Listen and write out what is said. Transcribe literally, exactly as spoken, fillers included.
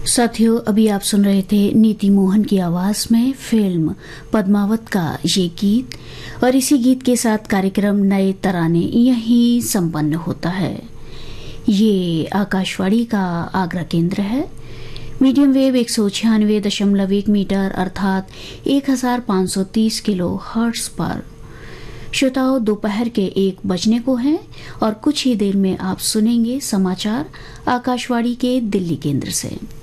साथियों, अभी आप सुन रहे थे नीति मोहन की आवाज में फिल्म पद्मावत का ये गीत, और इसी गीत के साथ कार्यक्रम नए तराने यहीं संपन्न होता है। ये आकाशवाणी का आगरा केंद्र है। मीडियम वेव एक सौ छियानवे दशमलव एक मीटर अर्थात एक हजार पाँच सौ तीस किलो हर्ट्ज पर। श्रोताओं, दोपहर के एक बजने को हैं और कुछ ही देर में आप सुनेंगे समाचार आकाशवाणी के दिल्ली केंद्र से।